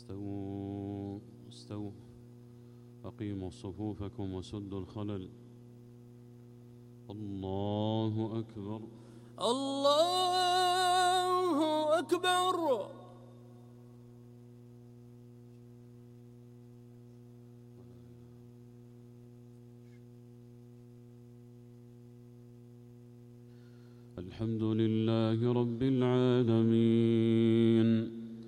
استووا استووا أقيموا صفوفكم وسدوا الخلل. الله أكبر. الله أكبر. الحمد لله رب العالمين